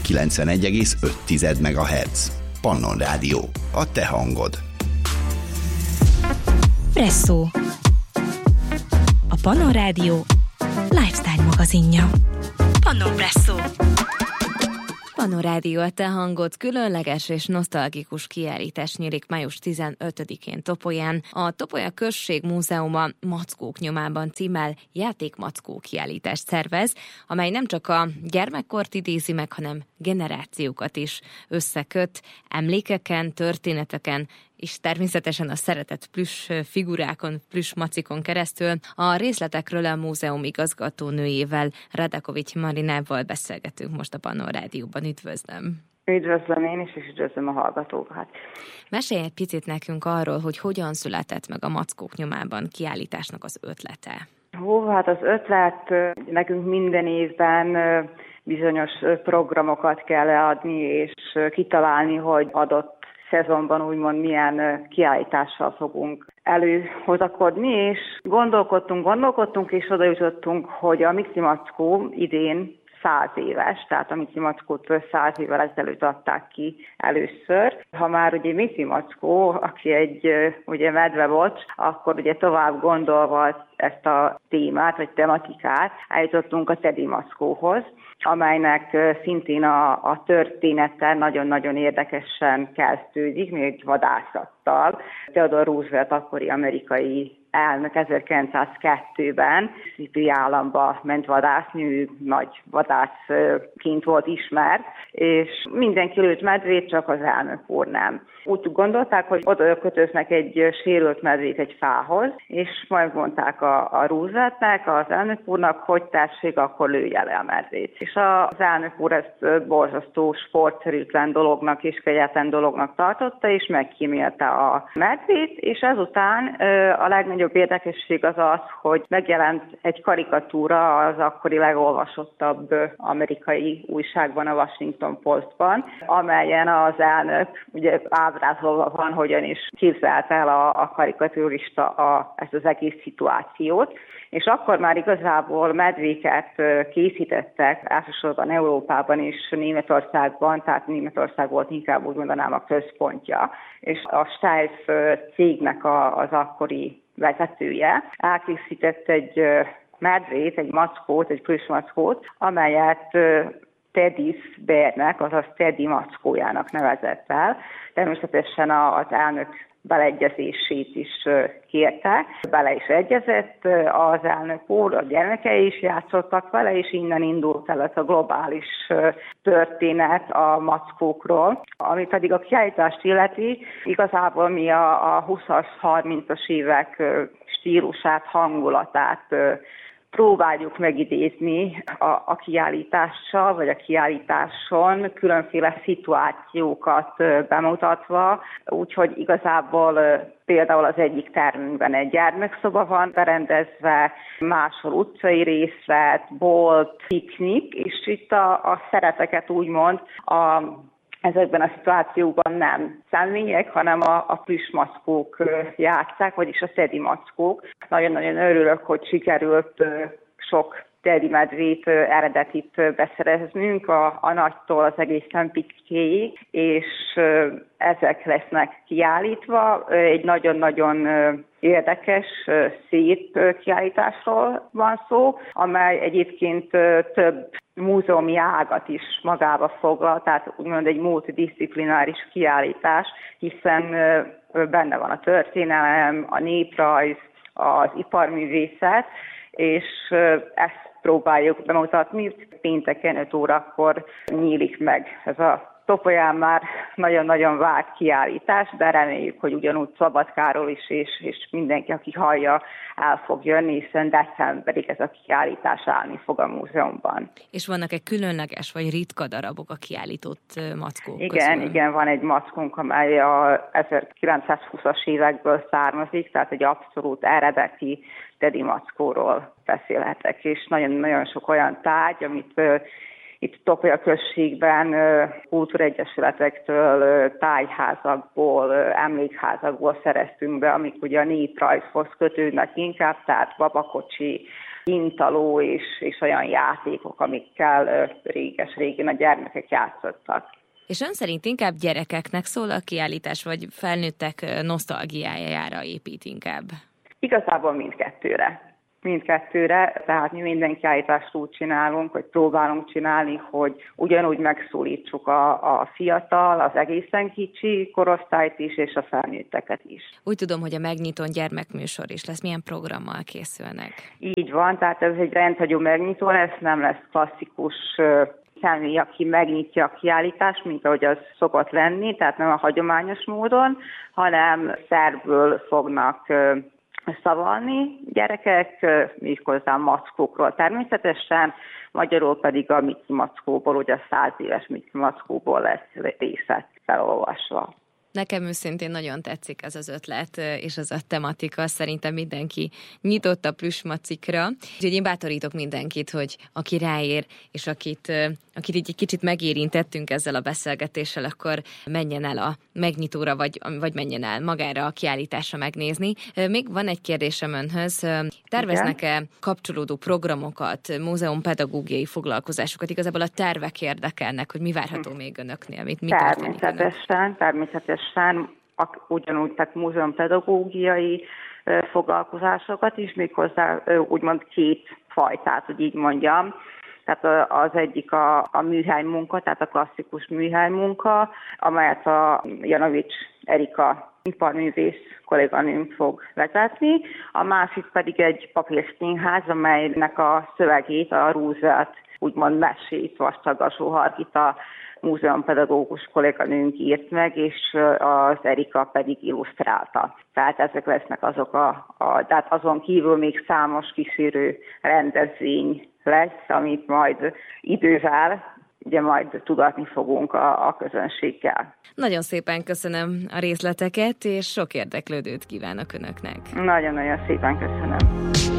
91,5 MHz. Pannon Rádió. A te hangod. Presszó. A Pannon Rádió lifestyle magazinja. Pannon Presszó. Pannon Rádió, a te hangod különleges és nosztalgikus kiállítás nyílik május 15-én Topolyán. A Topolya Község Múzeuma Mackók nyomában címmel játékmackó kiállítást szervez, amely nem csak a gyermekkort idézi meg, hanem generációkat is összeköt, emlékeken, történeteken, és természetesen a szeretett plüss figurákon, plüss macikon keresztül. A részletekről a múzeum igazgatónőjével, Radakovics Marinával beszélgetünk most a Pannon Rádióban. Üdvözlöm! Üdvözlöm én is, és üdvözlöm a hallgatókat! Mesélj egy picit nekünk arról, hogy hogyan született meg a Mackók nyomában kiállításnak az ötlete. Hát az ötlet, nekünk minden évben bizonyos programokat kell leadni, és kitalálni, hogy adott szezonban úgymond milyen kiállítással fogunk előhozakodni, és gondolkodtunk, és oda jutottunk, hogy a Mici Mackó idén 100 éves, tehát a Mici Mackót 100 évvel ezelőtt adták ki először. Ha már ugye Mici Mackó, aki egy ugye medvebocs, akkor ugye tovább gondolva ezt a témát, vagy tematikát, eljutottunk a Teddy Mackóhoz, amelynek szintén a története nagyon-nagyon érdekesen kezdődik, még vadászattal. Theodore Roosevelt akkori amerikai elnök 1902-ben Mississippi államba ment vadászni, ő nagy vadászként volt ismert, és mindenki lőtt medvét, csak az elnök úr nem. Úgy gondolták, hogy oda kötöznek egy sérült medvét egy fához, és majd mondták a Rooseveltnek, az elnök úrnak, hogy tessék, akkor lője le a medvét. És az elnök úr ezt borzasztó sportszerűtlen dolognak és kegyetlen dolognak tartotta, és megkímélte a medvét, és ezután a legnagyobb érdekesség az, hogy megjelent egy karikatúra az akkori legolvasottabb amerikai újságban, a Washington Postban, amelyen az elnök ugye ábrázolva van, hogyan is képzelt el a karikatúrista ezt az egész szituációt, és akkor már igazából medvéket készítettek, elsősorban Európában és Németországban, tehát Németország volt inkább úgy mondanám a központja, és a Steiff cégnek az akkori vezetője elkészített egy medvét, egy mackót, egy plüssmackót, amelyet Teddy Bearnek, azaz Teddy mackójának nevezett el. Természetesen az elnök beleegyezését is kérte, bele is egyezett az elnök úr, a gyermekei is játszottak vele, és innen indult el ez a globális történet a mackókról. Ami pedig a kiállítást illeti, igazából mi a 20-as, 30-as évek stílusát, hangulatát próbáljuk megidézni a kiállítással, vagy a kiállításon, különféle szituációkat bemutatva, úgyhogy igazából például az egyik termünkben egy gyermekszoba van berendezve, máshol utcai részlet, bolt, piknik, és itt a szerepeket úgymond ezekben a szituációkban nem személyek, hanem a plüssmackók játsszák, vagyis a Teddy mackók. Nagyon-nagyon örülök, hogy sikerült sok Teddy medvét eredetit beszereznünk, a nagytól az egészen picskéig, és ezek lesznek kiállítva. Egy nagyon-nagyon érdekes, szép kiállításról van szó, amely egyébként több múzeumi ágat is magába foglal, tehát úgymond egy multidisziplináris kiállítás, hiszen benne van a történelem, a néprajz, az iparművészet, és ezt próbáljuk bemutatni. Pénteken 5 órakor nyílik meg ez a Topolyán már nagyon-nagyon várt kiállítás, de reméljük, hogy ugyanúgy Szabadkáról is, és mindenki, aki hallja, el fog jönni, hiszen decemberig ez a kiállítás állni fog a múzeumban. És vannak-e különleges vagy ritka darabok a kiállított mackók közül? Igen, van egy mackónk, amely a 1920-as évekből származik, tehát egy abszolút eredeti Teddy mackóról beszélhetek, és nagyon-nagyon sok olyan tárgy, amit itt Topolya községben kultúregyesületektől, tájházakból, emlékházakból szereztünk be, amik ugye a néprajzhoz kötődnek inkább, tehát babakocsi, intaló és olyan játékok, amikkel réges-régen a gyermekek játszottak. És ön szerint inkább gyerekeknek szól a kiállítás, vagy felnőttek nosztalgiájára épít inkább? Igazából mindkettőre, tehát mi minden kiállítást úgy csinálunk, hogy próbálunk csinálni, hogy ugyanúgy megszólítsuk a fiatal, az egészen kicsi korosztályt is, és a felnőtteket is. Úgy tudom, hogy a megnyitón gyermekműsor is lesz. Milyen programmal készülnek? Így van, tehát ez egy rendhagyó megnyitó lesz, nem lesz klasszikus személy, aki megnyitja a kiállítást, mint ahogy az szokott lenni, tehát nem a hagyományos módon, hanem szerből fognak szavalni gyerekek, méghozzá mackókról természetesen, magyarul pedig a Mickey mackóból, ugye a 100 éves Mickey mackóból lesz részlet felolvasva. Nekem őszintén nagyon tetszik ez az ötlet, és az a tematika. Szerintem mindenki nyitott a plüssmacikra. Úgyhogy én bátorítok mindenkit, hogy aki ráér, és akit így egy kicsit megérintettünk ezzel a beszélgetéssel, akkor menjen el a megnyitóra, vagy menjen el magára a kiállításra megnézni. Még van egy kérdésem önhöz. Terveznek-e kapcsolódó programokat, múzeumpedagógiai foglalkozásokat? Igazából a tervek érdekelnek, hogy mi várható még önöknél? Mi Természetesen. Ugyanúgy, tehát múzeumpedagógiai foglalkozásokat is, méghozzá úgymond két fajtát, hogy így mondjam. Tehát az egyik a műhelymunka, tehát a klasszikus műhelymunka, amelyet a Janovics Erika iparművész kolléganőm fog vezetni. A másik pedig egy papírszínház, amelynek a szövegét a Roosevelt úgymond mesét Vastag-Alsó Hargita múzeumpedagógus kolléganőnk írt meg, és az Erika pedig illusztrálta. Tehát ezek lesznek azok tehát azon kívül még számos kísérő rendezvény lesz, amit majd idővel ugye majd tudatni fogunk a közönséggel. Nagyon szépen köszönöm a részleteket, és sok érdeklődőt kívánok önöknek. Nagyon-nagyon szépen köszönöm.